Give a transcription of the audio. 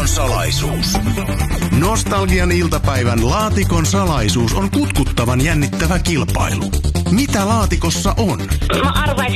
Laatikon salaisuus. Nostalgian iltapäivän Laatikon salaisuus on kutkuttavan jännittävä kilpailu. Mitä laatikossa on? Mä arvaisin,